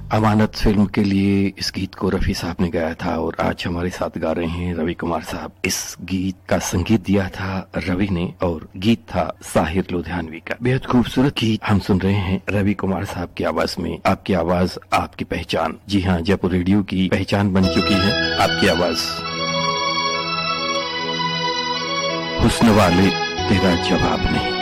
अमानत film के लिए इस गीत को रफी साहब ने गाया था और आज हमारे साथ गा रहे हैं रवि कुमार साहब। इस गीत का संगीत दिया था रवि ने और गीत था साहिर लुधियानवी का। बेहद खूबसूरत गीत हम सुन रहे हैं रवि कुमार साहब की आवाज में। आपकी आवाज आपकी पहचान। जी हाँ, जयपुर रेडियो की पहचान बन चुकी है आपकी आवाज। हुस्न वाले तेरा जवाब नहीं।